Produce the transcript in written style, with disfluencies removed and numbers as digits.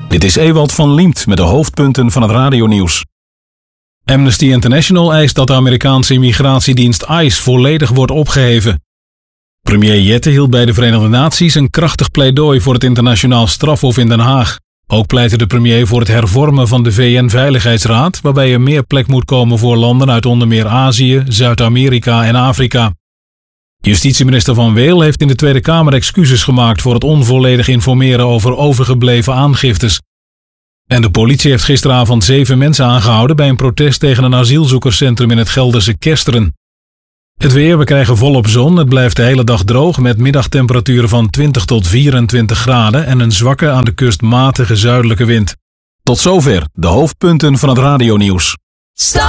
Dit is Ewald van Liemt met de hoofdpunten van het radionieuws. Amnesty International eist dat de Amerikaanse immigratiedienst ICE volledig wordt opgeheven. Premier Jette hield bij de Verenigde Naties een krachtig pleidooi voor het internationaal strafhof in Den Haag. Ook pleitte de premier voor het hervormen van de VN-veiligheidsraad, waarbij er meer plek moet komen voor landen uit onder meer Azië, Zuid-Amerika en Afrika. Justitieminister Van Weel heeft in de Tweede Kamer excuses gemaakt voor het onvolledig informeren over overgebleven aangiftes. En de politie heeft gisteravond 7 mensen aangehouden bij een protest tegen een asielzoekerscentrum in het Gelderse Kesteren. Het weer, we krijgen volop zon. Het blijft de hele dag droog met middagtemperaturen van 20 tot 24 graden en een zwakke aan de kust matige zuidelijke wind. Tot zover de hoofdpunten van het radionieuws.